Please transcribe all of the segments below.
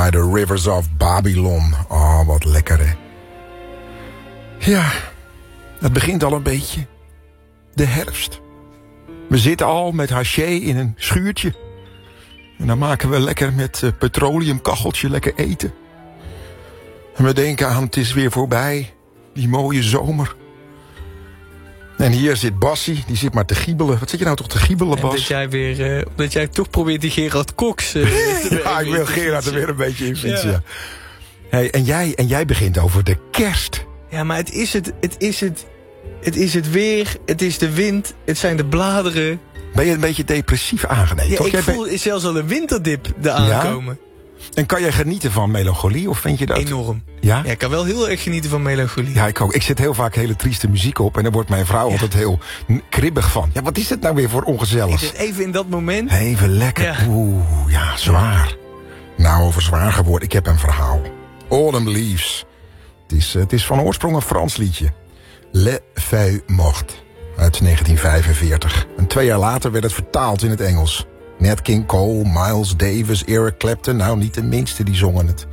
By the Rivers of Babylon. Oh, wat lekker, hè. Ja, het begint al een beetje. De herfst. We zitten al met haché in een schuurtje. En dan maken we lekker met petroleumkacheltje lekker eten. En we denken aan, het is weer voorbij. Die mooie zomer. En hier zit Bassie, die zit maar te giebelen. Wat zit je nou toch te giebelen, Bas? Dat jij toch probeert die Gerard Cox... ja, ik wil Gerard er weer een beetje in fietsen. Ja. Hey, en jij begint over de kerst. Ja, maar het is het weer, het is de wind, het zijn de bladeren. Ben je een beetje depressief aangeneigd? Ja, toch? ik voel zelfs al een winterdip aankomen. Ja? En kan jij genieten van melancholie, of vind je dat? Enorm. Ja? Ja, ik kan wel heel erg genieten van melancholie. Ja, ik ook. Ik zet heel vaak hele trieste muziek op en dan wordt mijn vrouw altijd heel kribbig van. Ja, wat is het nou weer voor ongezellig? Is het even in dat moment? Even lekker. Ja. Oeh, ja, zwaar. Nou, over zwaar geworden. Ik heb een verhaal. Autumn Leaves. Het is van oorsprong een Frans liedje. Les Feuilles Mortes. Uit 1945. En 2 jaar later werd het vertaald in het Engels. Nat King Cole, Miles Davis, Eric Clapton. Nou, niet de minste die zongen het.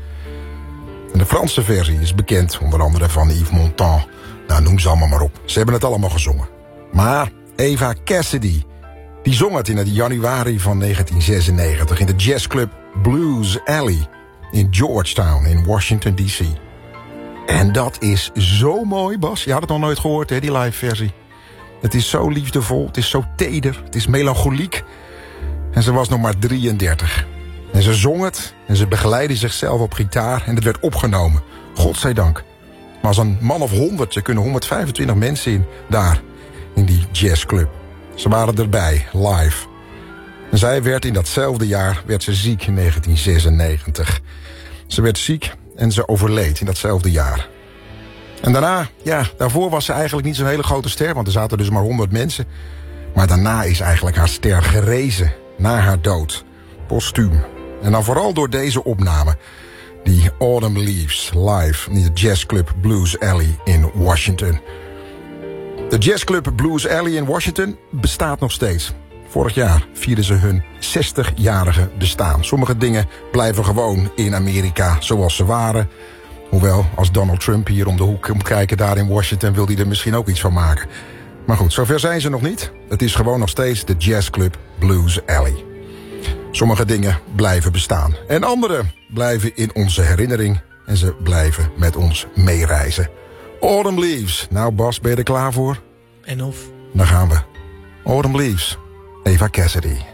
En de Franse versie is bekend. Onder andere van Yves Montand. Nou, noem ze allemaal maar op. Ze hebben het allemaal gezongen. Maar Eva Cassidy, die zong het in het januari van 1996... in de jazzclub Blues Alley in Georgetown in Washington, D.C. En dat is zo mooi, Bas. Je had het nog nooit gehoord, hè, die live versie. Het is zo liefdevol, het is zo teder, het is melancholiek. En ze was nog maar 33. En ze zong het en ze begeleidde zichzelf op gitaar... en het werd opgenomen, godzijdank. Maar als een man of 100, er kunnen 125 mensen in, daar, in die jazzclub. Ze waren erbij, live. En zij werd in datzelfde jaar ziek in 1996. Ze werd ziek en ze overleed in datzelfde jaar. En daarna, ja, daarvoor was ze eigenlijk niet zo'n hele grote ster... want er zaten dus maar 100 mensen. Maar daarna is eigenlijk haar ster gerezen, na haar dood, postuum. En dan vooral door deze opname, die Autumn Leaves, live in de jazzclub Blues Alley in Washington. De jazzclub Blues Alley in Washington bestaat nog steeds. Vorig jaar vierden ze hun 60-jarige bestaan. Sommige dingen blijven gewoon in Amerika zoals ze waren. Hoewel, als Donald Trump hier om de hoek komt kijken daar in Washington... wil hij er misschien ook iets van maken. Maar goed, zover zijn ze nog niet. Het is gewoon nog steeds de jazzclub Blues Alley. Sommige dingen blijven bestaan. En andere blijven in onze herinnering. En ze blijven met ons meereizen. Autumn Leaves. Nou Bas, ben je er klaar voor? En of? Dan gaan we. Autumn Leaves. Eva Cassidy.